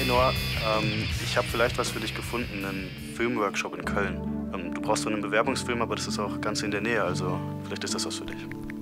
Noah, ich habe vielleicht was für dich gefunden, einen Filmworkshop in Köln. Du brauchst so einen Bewerbungsfilm, aber das ist auch ganz in der Nähe, also vielleicht ist das was für dich.